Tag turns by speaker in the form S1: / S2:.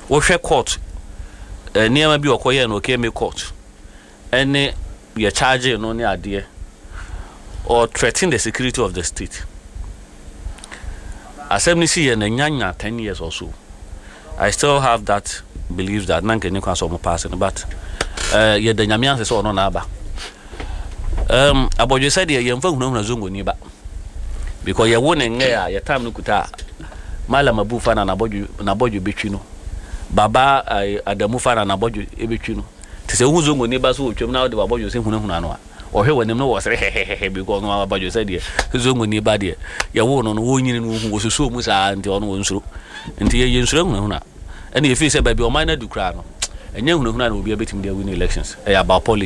S1: wo hwe court niam bi okoye no okay me court any your charge no ne ade or threaten the security of the state. Assembly see na nyanya 10 years or so. I still have that belief that nanke ni kwa so mo pass but ye the nyamian se so no na aba. Abojo said ye mfa hunahuna zongo ni ba. Because ye won nge ya ye time no kuta Malam Abu Fana na bojo betwi no. Baba Adamu Fana na bojo ebetwi no. Te se hu zongo ni ba so otwem na de bojo se hunahuna no a. Ohwe wanem no was hehehe because no abojo said ye zongo ni ba de ye wo no wo nyini no hu wo so mu sa nti ono wo nsuro. Nti ye nsuro hunahuna. Ene ye fi se ba bi o man na dukra no. Enye hunahuna na obi abetim de win elections. About policy.